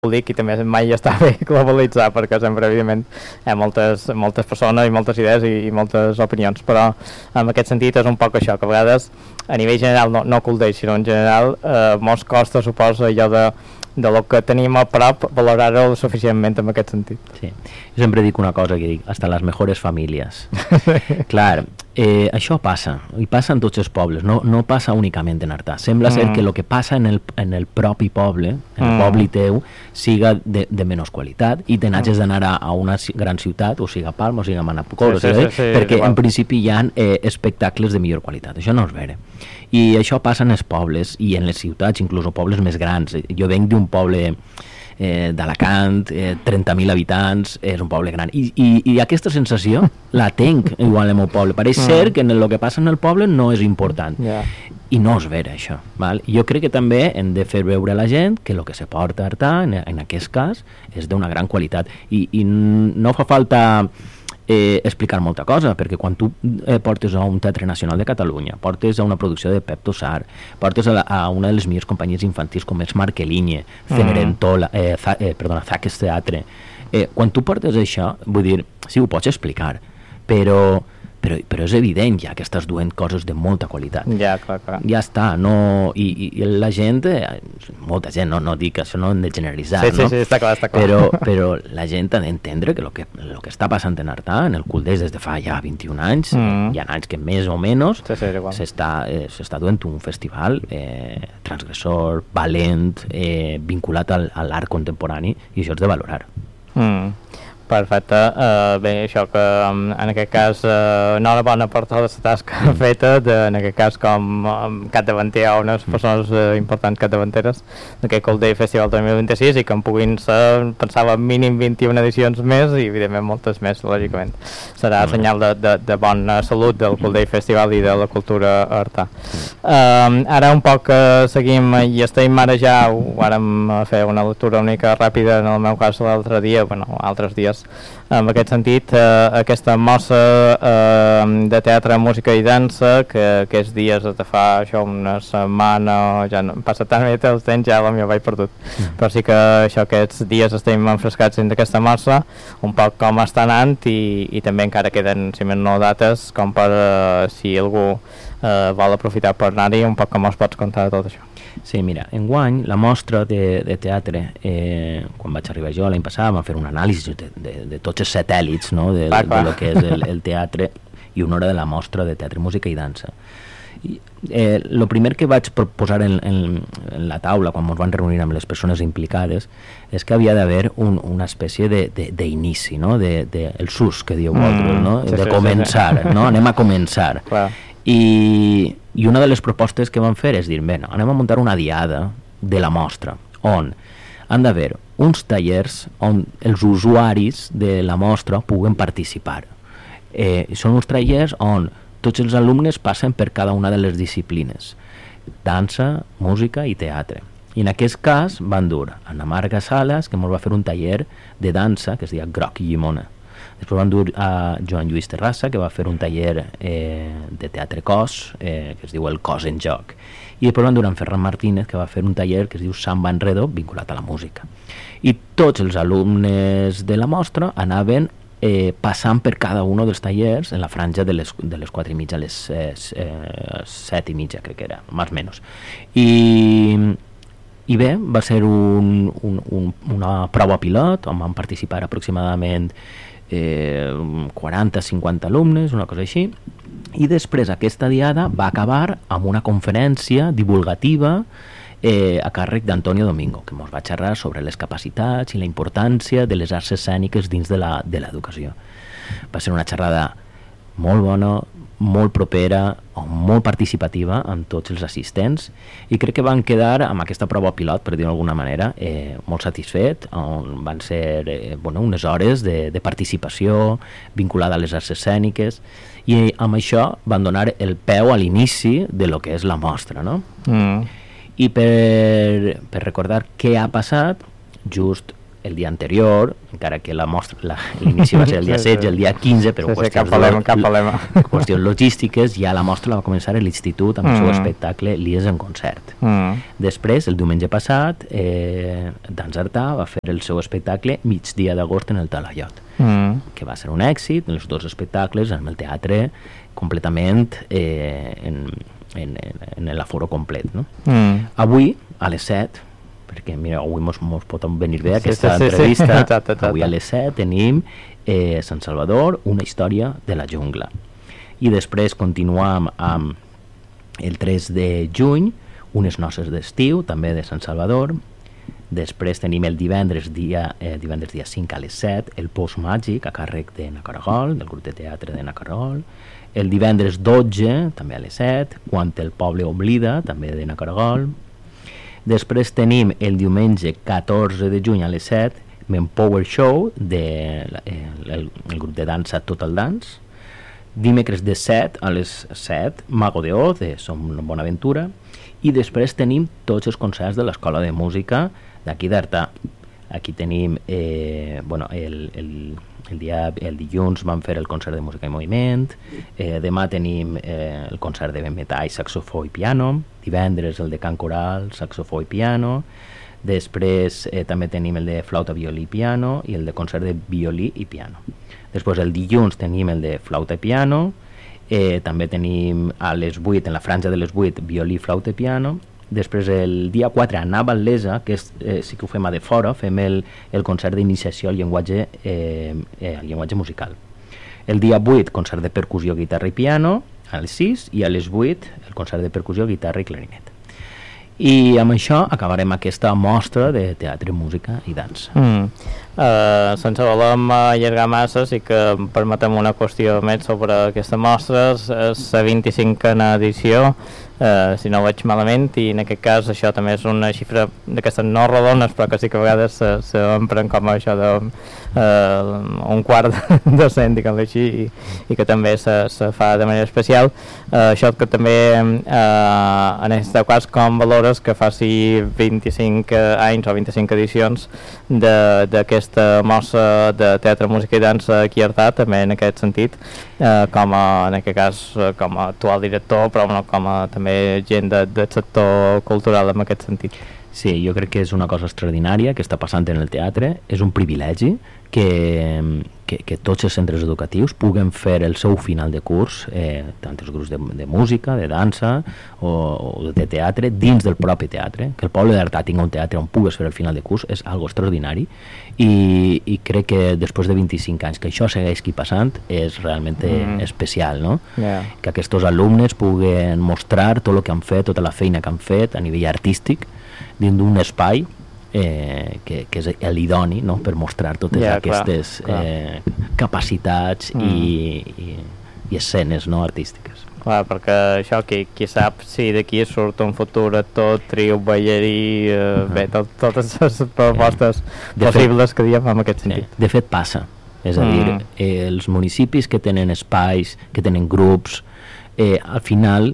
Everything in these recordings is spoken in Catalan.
dic, i també mai està bé globalitzar, perquè sempre, evidentment, hi ha moltes persones i moltes idees i moltes opinions, però en aquest sentit és un poc això, que a vegades a nivell general, no Cool sinó en general, mos costa, suposa, allò de lo que tenim a prop, valorar-ho suficientment en aquest sentit. Sí. Jo sempre dic una cosa que dic, hasta les mejores famílies. Clar, això passa, i passa en tots els pobles, no passa únicament en Artà. Sembla ser que el que passa en el propi poble, en el poble teu, siga de menys qualitat i te n'hagis d'anar a una gran ciutat, o siga Palma, o siga Manacor, perquè en principi hi ha espectacles de millor qualitat. Això no és vera. I això passa en els pobles i en les ciutats, inclús pobles més grans. Jo venc d'un poble d'Alacant, 30.000 habitants, és un poble gran. I aquesta sensació la tenc igual en el meu poble. Pareix ser que el que passa en el poble no és important. I no és vera, això. Val? Jo crec que també hem de fer veure a la gent que el que se porta a Artà, en aquest cas, és d'una gran qualitat. I no fa falta explicar molta cosa, perquè quan tu portes a un Teatre Nacional de Catalunya, portes a una producció de Pep Tossar, portes a una de les millors companyies infantils com és Marqueline, Cenerentola, Zaques Teatre, quan tu portes això, vull dir, sí, ho pots explicar, però és evident ja que estàs duent coses de molta qualitat. Ja, clar. Ja està, no... I la gent, molta gent, no dic que això no hem de generalitzar, no? Sí, està clar. Però la gent ha d'entendre que el que està passant en Artà, en el Culdés des de fa ja 21 anys, hi ha anys que més o menys s'està duent un festival transgressor, valent, vinculat a l'art contemporani, i això és de valorar. Perfecte. Bé, això que en aquest cas enhorabona per tota la tasca feta, en aquest cas com capdavanter a unes persones importants capdavanteres d'aquest Cold Day Festival 2026 i que en puguin ser, pensava, mínim 21 edicions més i evidentment moltes més, lògicament. Serà senyal de bona salut del Cold Day Festival i de la cultura artà. Ara un poc seguim i estem ara ja, vàrem fer una lectura una mica ràpida en el meu cas l'altre dia, altres dies en aquest sentit, aquesta mostra de teatre, música i dansa que aquests dies de fa això una setmana, ja no passa tan bé el temps, ja la meva vaig perdut, però sí que això aquests dies estem enfrescats dins d'aquesta mostra, un poc com està anant i també encara queden, si més no, dates com per si algú vol aprofitar per anar-hi, un poc com us pots contar de tot això. Sí, mira, enguany la mostra de teatre, quan vaig arribar jo l'any passat vam fer un anàlisi de tots els satèl·lits, no? de lo que és el teatre i una hora de la mostra de teatre, música i dansa. El primer que vaig posar en la taula quan ens van reunir amb les persones implicades és que havia d'haver una espècie d'inici, no? El sus que dieu vosaltres, no? De començar, no? Anem a començar. I una de les propostes que van fer és dir, bé, anem a muntar una diada de la mostra on han d'haver uns tallers on els usuaris de la mostra puguen participar. Són uns tallers on tots els alumnes passen per cada una de les disciplines, dansa, música i teatre. I en aquest cas van dur Anna Marga Salas, que ens va fer un taller de dansa que es deia Groc i Llimona. Després van dur a Joan Lluís Terrassa, que va fer un taller de teatre cos, que es diu El cos en joc. I després van dur en Ferran Martínez, que va fer un taller que es diu Samba Enredo, vinculat a la música. I tots els alumnes de la mostra anaven passant per cada un dels tallers en la franja de les 4:30 a les 7:30, crec que era, més o menys. I bé, va ser una prova pilot on van participar aproximadament 40-50 alumnes, una cosa així, i després aquesta diada va acabar amb una conferència divulgativa a càrrec d'Antonio Domingo, que ens va xerrar sobre les capacitats i la importància de les arts escèniques dins de l'educació. Va ser una xerrada molt bona, molt propera, molt participativa amb tots els assistents, i crec que van quedar amb aquesta prova pilot, per dir-ho d'alguna manera, molt satisfet, on van ser unes hores de participació vinculada a les arts escèniques, i amb això van donar el peu a l'inici de lo que és la mostra, no? I per recordar què ha passat, just el dia anterior, encara que l'inici va ser el dia 16, el dia 15, però qüestions logístiques, ja la mostra la va començar a l'institut amb el seu espectacle Lies en concert. Després, el diumenge passat, Danzartà va fer el seu espectacle Migdia d'agost en el Talaiot, que va ser un èxit, els dos espectacles amb el teatre completament en l'aforo complet. No? Avui, a les 7, perquè mira, avui mos pot venir bé aquesta entrevista. Exacte. Avui a les 7 tenim Sant Salvador, una història de la jungla. I després continuam amb el 3 de juny, unes noces d'estiu, també de Sant Salvador. Després tenim el divendres dia 5 a les 7, el Post Màgic, a càrrec de Na Caragol, del grup de teatre de Na Caragol. El divendres 12, també a les 7, Quan el poble oblida, també de Na Caragol. Després tenim el diumenge 14 de juny a les 7 Manpower Show el grup de dansa Total Dance. Dimecres de 7 a les 7 Mago de Oz de Som Bonaventura. I després tenim tots els concerts de l'Escola de Música d'aquí d'Artà. Aquí tenim el dilluns vam fer el concert de música i moviment, demà tenim el concert de metall, saxofó i piano, divendres el de cant coral, saxofó i piano, després també tenim el de flauta, violí i piano i el de concert de violí i piano. Després el dilluns tenim el de flauta i piano, també tenim a les 8, en la franja de les 8, violí, flauta i piano. Després el dia 4 a Naval-Lesa, que sí que ho fem a de fora, fem el concert d'iniciació al llenguatge musical. El dia 8, concert de percussió, guitarra i piano, a les 6, i a les 8 el concert de percussió, guitarra i clarinet. I amb això acabarem aquesta mostra de teatre, música i dansa. Sense volem allargar massa, sí que permetem una qüestió més sobre aquesta mostra. És la 25a edició, si no ho veig malament, i en aquest cas això també és una xifra d'aquestes no rodones, però que sí que a vegades s'empren com això d'un quart de cent, diguem-ho així, i que també se fa de manera especial. Això que també en aquest cas com valores que faci 25 anys o 25 edicions d'aquesta mostra de teatre, música i dansa aquí a Artà, també en aquest sentit, en aquest cas com a actual director, però com a també gent del sector cultural en aquest sentit. Sí, jo crec que és una cosa extraordinària que està passant en el teatre. És un privilegi que tots els centres educatius puguen fer el seu final de curs, tant els grups de música, de dansa o de teatre, dins del propi teatre. Que el poble d'Artà tingui un teatre on pugues fer el final de curs és algo extraordinari, i crec que després de 25 anys que això segueixi passant és realment especial, no? Que aquests alumnes puguen mostrar tot el que han fet, tota la feina que han fet a nivell artístic dins d'un espai que és l'idoni, no? Per mostrar totes aquestes capacitats i escenes, no? Artístiques. Clar, perquè això, qui sap si d'aquí surt un futur actor, trio, ballarí, bé, totes les propostes possibles que diem en aquest sentit. De fet passa, és a dir, els municipis que tenen espais, que tenen grups, al final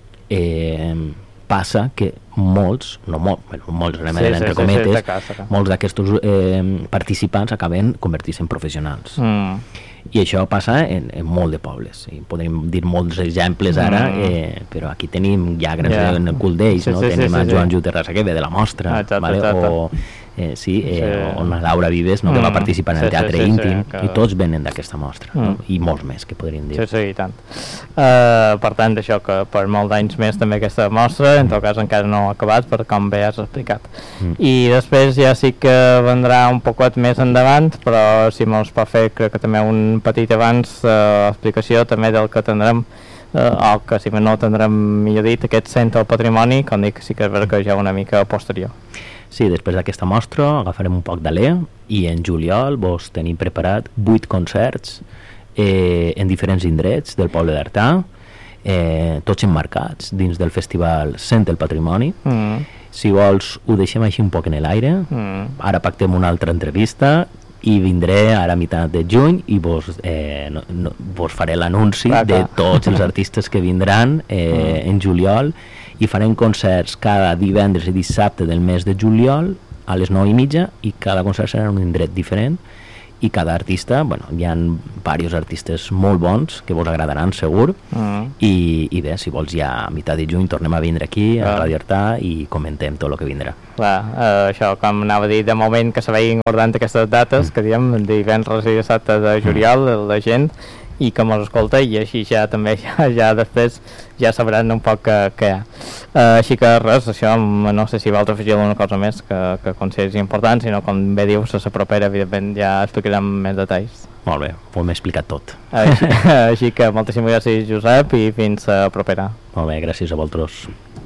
passa que molts entre cometes, molts d'aquests participants acaben convertint-se en professionals. I això passa en molt de pobles. Podem dir molts exemples ara, però aquí tenim ja grans en el cul d'ells, no? Tenim a Joan Juterrassa, que ve de la mostra, o a Laura Vives, que va participar en el teatre íntim, i tots venen d'aquesta mostra, i molts més que podríem dir. Sí, i tant. Per tant, això que per molts anys més també aquesta mostra, en tot cas encara no ha acabat, per com bé has explicat. I després ja sí que vendrà un poquet més endavant, però si mos pot fer, crec que també un petit abans, explicació també del que tindrem, o que si no tindrem, millor dit, aquest centre del patrimoni, com dic, sí que és veritat que ja una mica posterior. Sí, després d'aquesta mostra agafarem un poc d'alè i en juliol vos tenim preparat 8 concerts en diferents indrets del poble d'Artà, tots emmarcats dins del festival Cent del Patrimoni. Si vols ho deixem així un poc en l'aire, ara pactem una altra entrevista i vindré ara a meitat de juny i vos faré l'anunci de tots els artistes que vindran en juliol, i farem concerts cada divendres i dissabte del mes de juliol a les 9:30 i cada concert serà en un indret diferent i cada artista, bueno, hi ha diversos artistes molt bons que vos agradaran segur i bé, si vols ja a meitat de juny tornem a vindre aquí a Radio Artà i comentem tot el que vindrà. Clar, això com anava a dir, de moment que se vagin guardant aquestes dates que diem, divendres i dissabte de juliol, la gent, i que mos escolta i així ja també ja després ja sabran un poc què hi ha. Així que res, això no sé si vols afegir alguna cosa més que consideris important, sinó com bé dius, a la propera evidentment ja explicarem més detalls. Molt bé, ho hem explicat tot. Així que moltíssimes gràcies, Josep, i fins a propera. Molt bé, gràcies a vosaltres.